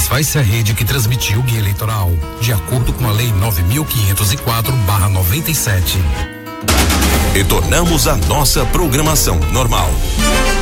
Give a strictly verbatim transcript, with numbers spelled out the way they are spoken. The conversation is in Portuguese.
satisfaz-se a rede que transmitiu o guia eleitoral, de acordo com a Lei nove mil quinhentos e quatro barra noventa e sete. Retornamos à nossa programação normal.